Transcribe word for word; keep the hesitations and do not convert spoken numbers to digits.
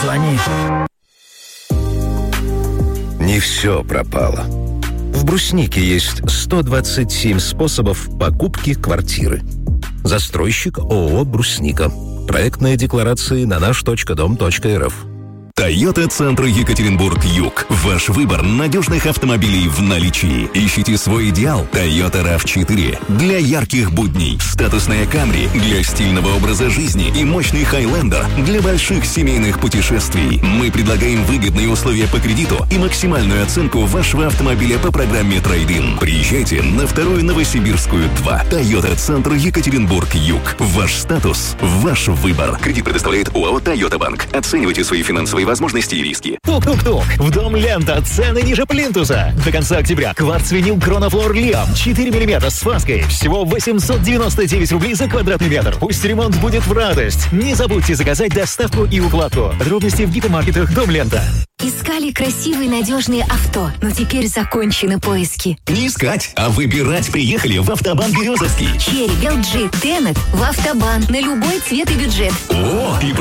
звони. Не все пропало. В Бруснике есть сто двадцать семь способов покупки квартиры. Застройщик ООО «Брусника». Проектная декларация на наш точка дом точка эр эф. Toyota Центр Екатеринбург-Юг. Ваш выбор надежных автомобилей в наличии. Ищите свой идеал. Toyota рав четыре. Для ярких будней. Статусная Camry для стильного образа жизни. И мощный Highlander для больших семейных путешествий. Мы предлагаем выгодные условия по кредиту и максимальную оценку вашего автомобиля по программе Trade-in. Приезжайте на вторую Новосибирскую два. Toyota Центр Екатеринбург-Юг. Ваш статус. Ваш выбор. Кредит предоставляет ОАО «Toyota Банк». Оценивайте свои финансовые возможности и риски. Тук-тук-тук. В дом Лента. Цены ниже плинтуса. До конца октября. Кварцвинил Кронофлор Лиам. четыре миллиметра с фаской. Всего восемьсот девяносто девять рублей за квадратный метр. Пусть ремонт будет в радость. Не забудьте заказать доставку и укладку. Подробности в гипермаркетах Дом Лента. Искали красивые надежные авто, но теперь закончены поиски. Не искать, а выбирать приехали в Автобан Березовский. Черри, эл джи, Тенет в Автобан на любой цвет и бюджет. О, и